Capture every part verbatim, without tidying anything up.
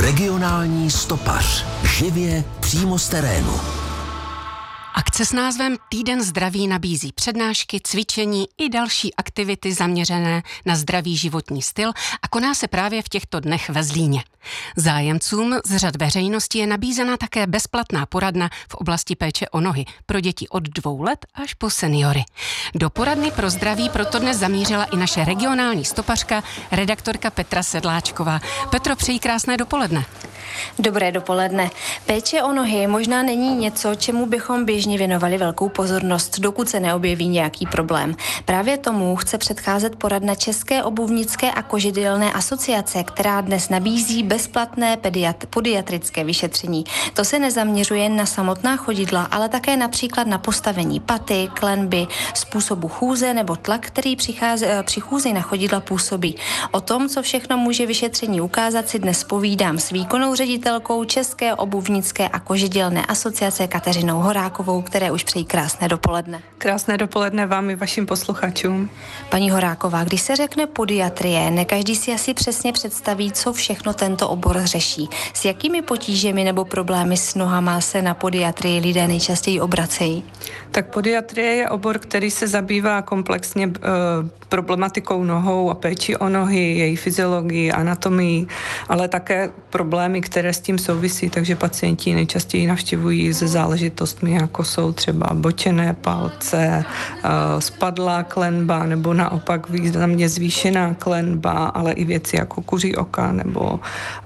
Regionální stopař. Živě přímo z terénu. Akce s názvem Týden zdraví nabízí přednášky, cvičení i další aktivity zaměřené na zdravý životní styl a koná se právě v těchto dnech ve Zlíně. Zájemcům z řad veřejnosti je nabízena také bezplatná poradna v oblasti péče o nohy pro děti od dvou let až po seniory. Do poradny pro zdraví proto dnes zamířila i naše regionální stopařka, redaktorka Petra Sedláčková. Petro, přeji krásné dopoledne. Dobré dopoledne. Péče o nohy možná není něco, čemu bychom běžně věnovali velkou pozornost, dokud se neobjeví nějaký problém. Právě tomu chce předcházet poradna České obuvnické a kožidelné asociace, která dnes nabízí bezplatné pediat- podiatrické vyšetření. To se nezaměřuje na samotná chodidla, ale také například na postavení paty, klenby, způsobu chůze nebo tlak, který přichází, při chůzi na chodidla působí. O tom, co všechno může vyšetření ukázat, si dnes povídám s výkonnou ředitelkou České obuvnické a kožidelné asociace Kateřinou Horákovou, které už přejí krásné dopoledne. Krásné dopoledne vám i vašim posluchačům. Paní Horáková, když se řekne podiatrie, ne každý si asi přesně představí, co všechno tento obor řeší. S jakými potížemi nebo problémy s nohama se na podiatrii lidé nejčastěji obracejí? Tak podiatrie je obor, který se zabývá komplexně e, problematikou nohou a péči o nohy, její fyziologii, anatomii, ale také problémy, které s tím souvisí, takže pacienti nejčastěji navštěvují se záležitostmi, jako jsou třeba bočené palce, e, spadlá klenba nebo naopak významně zvýšená klenba, ale i věci jako kuří oka nebo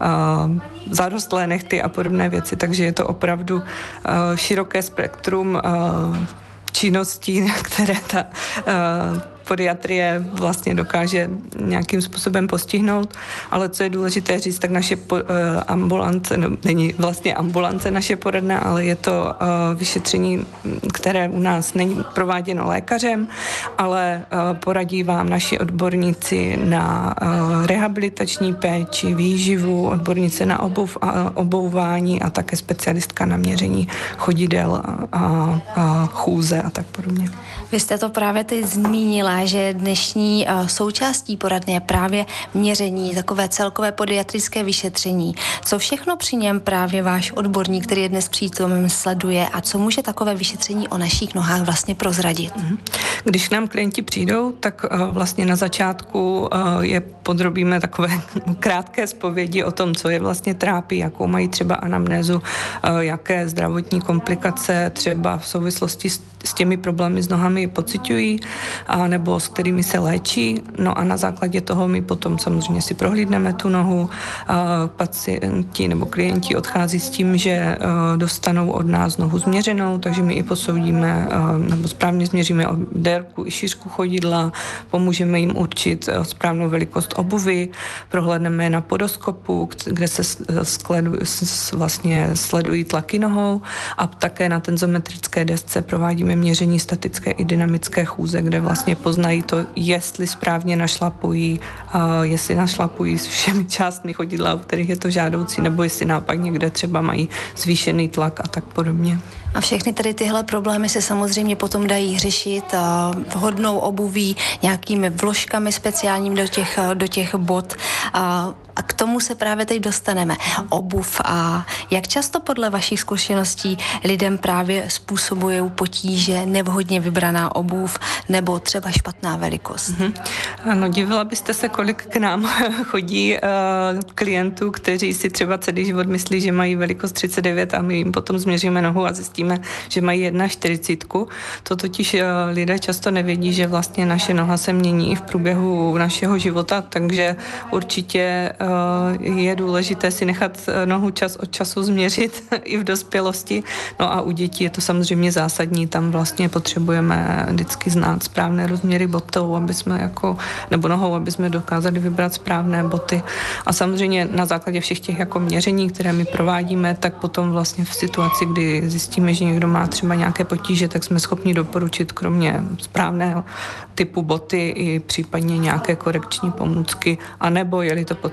e, zarostlé nehty a podobné věci, takže je to opravdu uh, široké spektrum uh, činností, které ta uh, podiatrie vlastně dokáže nějakým způsobem postihnout, ale co je důležité říct, tak naše po, uh, ambulance, no, není vlastně ambulance naše poradna, ale je to uh, vyšetření, které u nás není prováděno lékařem, ale uh, poradí vám naši odborníci na uh, rehabilitační péči, výživu, odbornice na obuv a obouvání a také specialistka na měření chodidel a, a, a chůze a tak podobně. Vy jste to právě teď zmínila, že dnešní uh, součástí poradny je právě měření, takové celkové podiatrické vyšetření. Co všechno při něm právě váš odborník, který je dnes přítomen, sleduje a co může takové vyšetření o našich nohách vlastně prozradit? Když k nám klienti přijdou, tak uh, vlastně na začátku uh, je podrobíme takové krátké zpovědi o tom, co je vlastně trápí, jakou mají třeba anamnézu, uh, jaké zdravotní komplikace třeba v souvislosti s, s těmi problémy s nohami pociťují, a nebo s kterými se léčí. No a na základě toho my potom samozřejmě si prohlídneme tu nohu. Pacienti nebo klienti odchází s tím, že dostanou od nás nohu změřenou, takže my i posoudíme nebo správně změříme délku i šířku chodidla, pomůžeme jim určit správnou velikost obuvy, prohlédneme je na podoskopu, kde se skledu, vlastně sledují tlaky nohou a také na tenzometrické desce provádíme měření statické i dynamické chůze, kde vlastně poznají to, jestli správně našlapují, uh, jestli našlapují s všemi částmi chodidla, u kterých je to žádoucí, nebo jestli naopak někde třeba mají zvýšený tlak a tak podobně. A všechny tady tyhle problémy se samozřejmě potom dají řešit uh, vhodnou obuví, nějakými vložkami speciálním do těch, do těch bot. Uh, a k tomu se právě teď dostaneme. Obuv. A jak často podle vašich zkušeností lidem právě způsobují potíže nevhodně vybraná obuv nebo třeba špatná velikost? Mm-hmm. Ano, divila byste se, kolik k nám chodí uh, klientů, kteří si třeba celý život myslí, že mají velikost třicet devět a my jim potom změříme nohu a zjistíme, že mají jedna čtyřicet. To totiž uh, lidé často nevědí, že vlastně naše noha se mění i v průběhu našeho života, takže určitě uh, je důležité si nechat nohu čas od času změřit i v dospělosti. No a u dětí je to samozřejmě zásadní, tam vlastně potřebujeme vždycky znát správné rozměry botou, aby jsme jako, nebo nohou, aby jsme dokázali vybrat správné boty. A samozřejmě na základě všech těch jako měření, které my provádíme, tak potom vlastně v situaci, kdy zjistíme, že někdo má třeba nějaké potíže, tak jsme schopni doporučit kromě správného typu boty i případně nějaké korekční pomůcky, anebo je-li to potřeba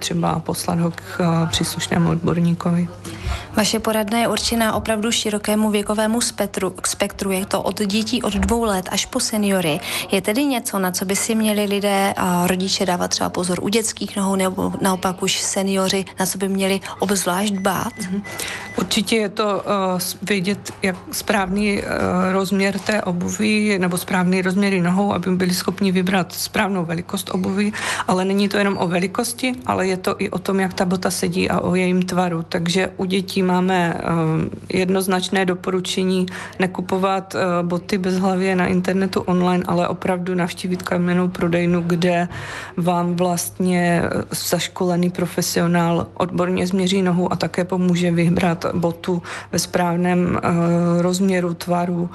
poslat ho k příslušnému odborníkovi. Vaše poradna je určená opravdu širokému věkovému spektru, k spektru. Je to od dětí od dvou let až po seniory. Je tedy něco, na co by si měli lidé a rodiče dávat třeba pozor u dětských nohou, nebo naopak už seniori, na co by měli obzvlášť dbát? Určitě je to uh, vědět, jak správný uh, rozměr té obuvy nebo správný rozměry nohou, aby byli schopni vybrat správnou velikost obuvy, ale není to jenom o velikosti, ale je to i o tom, jak ta bota sedí a o jejím tvaru. Takže u dětí máme uh, jednoznačné doporučení nekupovat uh, boty bezhlavě na internetu online, ale opravdu navštívit kamennou prodejnu, kde vám vlastně zaškolený profesionál odborně změří nohu a také pomůže vybrat botu ve správném uh, rozměru, tvaru,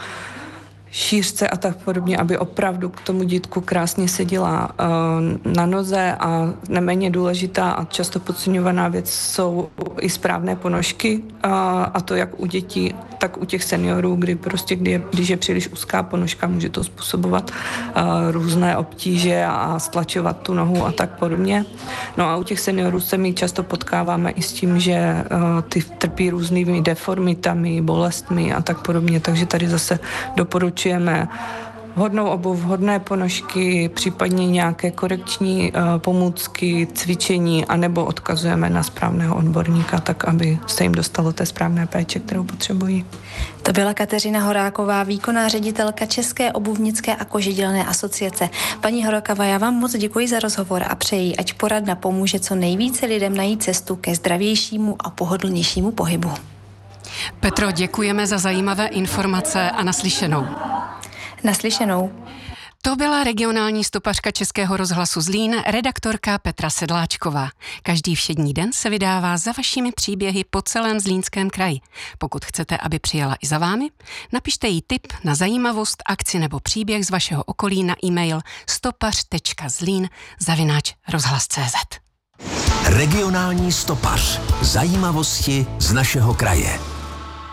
šířce a tak podobně, aby opravdu k tomu dítku krásně seděla uh, na noze. A neméně důležitá a často podceňovaná věc jsou i správné ponožky, uh, a to jak u dětí, tak u těch seniorů, kdy prostě, kdy je, když je příliš úzká ponožka, může to způsobovat uh, různé obtíže a stlačovat tu nohu a tak podobně. No a u těch seniorů se my často potkáváme i s tím, že uh, ty trpí různými deformitami, bolestmi a tak podobně, takže tady zase doporučujeme vhodnou obuv, vhodné ponožky, případně nějaké korekční uh, pomůcky, cvičení, anebo odkazujeme na správného odborníka, tak aby se jim dostalo té správné péče, kterou potřebují. To byla Kateřina Horáková, výkonná ředitelka České obuvnické a kožedělné asociace. Paní Horáková, já vám moc děkuji za rozhovor a přeji, ať poradna pomůže co nejvíce lidem najít cestu ke zdravějšímu a pohodlnějšímu pohybu. Petro, děkujeme za zajímavé informace a naslyšenou. Naslyšenou. To byla regionální stopařka Českého rozhlasu Zlín, redaktorka Petra Sedláčková. Každý všední den se vydává za vašimi příběhy po celém Zlínském kraji. Pokud chcete, aby přijela i za vámi, napište jí tip na zajímavost, akci nebo příběh z vašeho okolí na e-mail stopař tečka zlín zavináč rozhlas tečka cé zet. Regionální stopař. Zajímavosti z našeho kraje.